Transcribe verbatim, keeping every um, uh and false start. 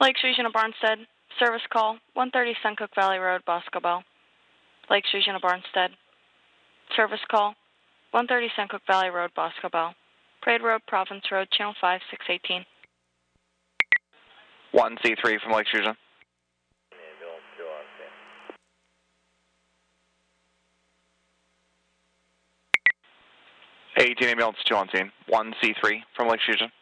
Lakes Region of Barnstead, service call, one thirty Suncook Valley Road, Bosco Bell. Lakes Region of Barnstead, service call, one thirty Suncook Valley Road, Bosco Bell. Parade Road, Province Road, Channel five, six eighteen. one C three from Lakes Region. eighteen ambulance two on scene. one C three from Lakes Region.